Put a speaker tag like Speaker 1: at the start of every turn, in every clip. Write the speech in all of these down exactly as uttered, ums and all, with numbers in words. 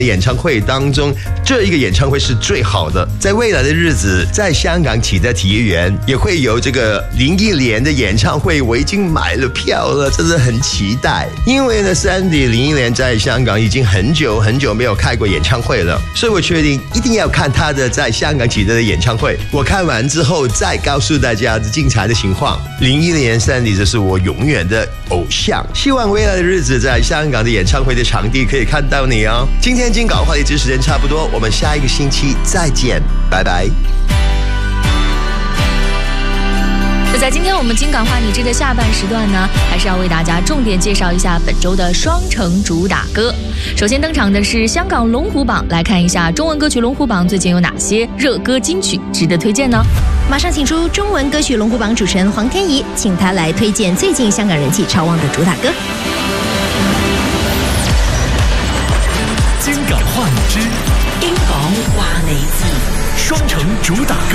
Speaker 1: 演唱会当中，这一个演唱会是最好的。在未来的日子，在香港启德体育园也会有这个林忆莲的演唱会，我已经买了票了，真的很期待。因为呢 Sandy 林忆莲在香港已经很久很久没有开过演唱会了，所以我确定一定要看她的在香港启德的演唱会。我看完之后再告诉大家精彩的情况。林忆莲 Sandy 这是我永远的偶像，希望未来的日子在香港的演唱会的场地可以看到你哦。今天金稿话题之时间差不多，我们下一个星期再见，拜拜。
Speaker 2: 就在今天我们金港话你知的下半时段呢，还是要为大家重点介绍一下本周的双城主打歌。首先登场的是香港龙虎榜，来看一下中文歌曲龙虎榜最近有哪些热歌金曲值得推荐呢？
Speaker 3: 马上请出中文歌曲龙虎榜主持人黄天怡，请她来推荐最近香港人气超旺的主打歌。
Speaker 4: 金港话你知，
Speaker 5: 英港話你知，
Speaker 4: 雙城主打歌。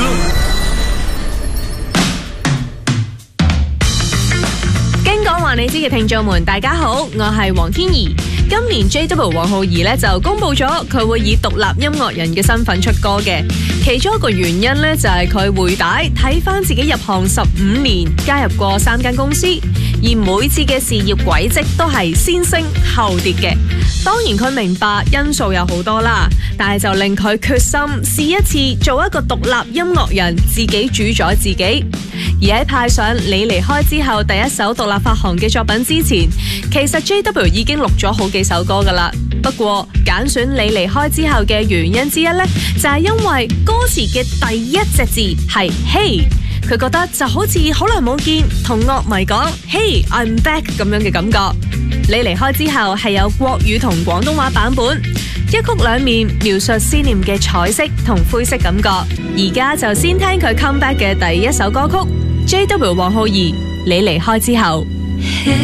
Speaker 6: 京港話你知嘅聽眾們，大家好，我係黃天怡。今年 J W 黃浩儀咧就公布咗佢會以獨立音樂人嘅身份出歌嘅，其中一個原因咧就係佢回帶睇翻自己入行十五年，加入過三間公司，而每次嘅事業軌跡都係先升後跌嘅。當然佢明白因素有好多啦，但係就令佢決心試一次做一個獨立音樂人，自己主宰自己。而喺派上你離開之後第一首獨立發行嘅作品之前，其實 J W 已經錄咗好幾首歌噶啦。不過揀選你離開之後嘅原因之一呢，就係因為歌詞嘅第一隻字係 Hey， 佢覺得就好似好耐冇見，同樂迷講 Hey I'm back 咁樣嘅感覺。你離開之後係有國語同廣東話版本，一曲兩面描述思念嘅彩色同灰色感覺。而家就先聽佢 come back 嘅第一首歌曲 J W 黃浩儀，你離開之後。